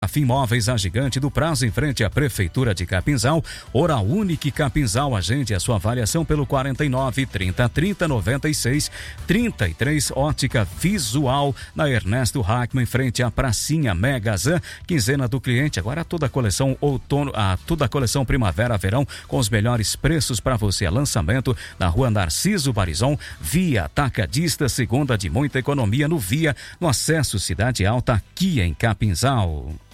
Afim Móveis, a gigante do prazo, em frente à Prefeitura de Capinzal. Oral Unique Capinzal, agende a sua avaliação pelo 49 30 30 96 33. Ótica Visual, na Ernesto Hackman, em frente à Pracinha Megazan. Quinzena do cliente, agora toda a coleção outono, toda a coleção primavera-verão com os melhores preços para você. Lançamento na Rua Narciso Barizon, Via Atacadista, segunda de muita economia no Via, no acesso Cidade Alta, aqui em Capinzal.